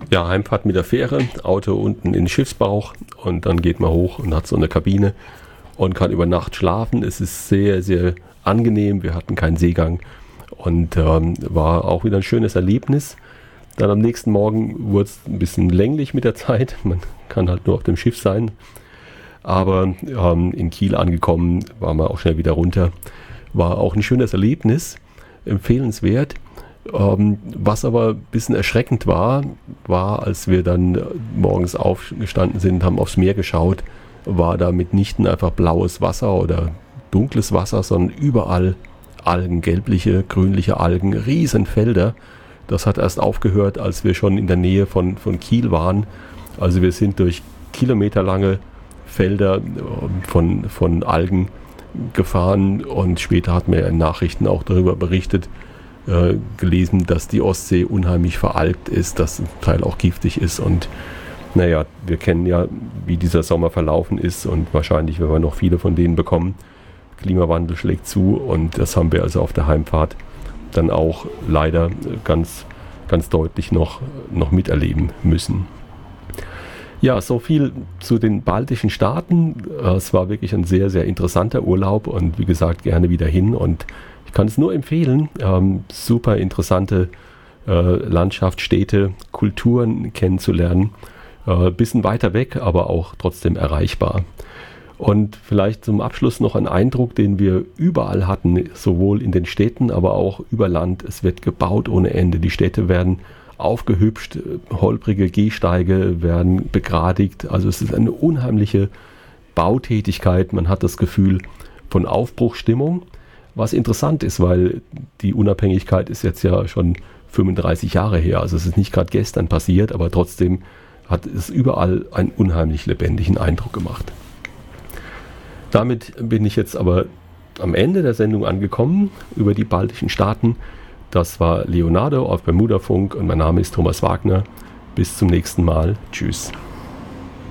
Ja, Heimfahrt mit der Fähre, Auto unten in den Schiffsbauch und dann geht man hoch und hat so eine Kabine und kann über Nacht schlafen. Es ist sehr, sehr angenehm. Wir hatten keinen Seegang und war auch wieder ein schönes Erlebnis. Dann am nächsten Morgen wurde es ein bisschen länglich mit der Zeit. Man kann halt nur auf dem Schiff sein. Aber in Kiel angekommen, waren wir auch schnell wieder runter. War auch ein schönes Erlebnis, empfehlenswert. Was aber ein bisschen erschreckend war, als wir dann morgens aufgestanden sind, haben aufs Meer geschaut, war da mitnichten einfach blaues Wasser oder dunkles Wasser, sondern überall Algen, gelbliche, grünliche Algen, Riesenfelder. Das hat erst aufgehört, als wir schon in der Nähe von Kiel waren. Also wir sind durch kilometerlange Felder von Algen gefahren und später hat man ja in Nachrichten auch darüber berichtet, gelesen, dass die Ostsee unheimlich veralgt ist, dass ein Teil auch giftig ist und naja, wir kennen ja, wie dieser Sommer verlaufen ist und wahrscheinlich werden wir noch viele von denen bekommen. Klimawandel schlägt zu und das haben wir also auf der Heimfahrt dann auch leider ganz, ganz deutlich noch miterleben müssen. Ja, so viel zu den baltischen Staaten. Es war wirklich ein sehr, sehr interessanter Urlaub und wie gesagt, gerne wieder hin und ich kann es nur empfehlen. Super interessante Landschaft, Städte, Kulturen kennenzulernen. Bisschen weiter weg, aber auch trotzdem erreichbar. Und vielleicht zum Abschluss noch ein Eindruck, den wir überall hatten, sowohl in den Städten, aber auch über Land. Es wird gebaut ohne Ende. Die Städte werden aufgehübscht, holprige Gehsteige werden begradigt. Also es ist eine unheimliche Bautätigkeit. Man hat das Gefühl von Aufbruchsstimmung. Was interessant ist, weil die Unabhängigkeit ist jetzt ja schon 35 Jahre her. Also es ist nicht gerade gestern passiert, aber trotzdem hat es überall einen unheimlich lebendigen Eindruck gemacht. Damit bin ich jetzt aber am Ende der Sendung angekommen über die baltischen Staaten. Das war Leonardo auf Bermudafunk und mein Name ist Thomas Wagner. Bis zum nächsten Mal. Tschüss.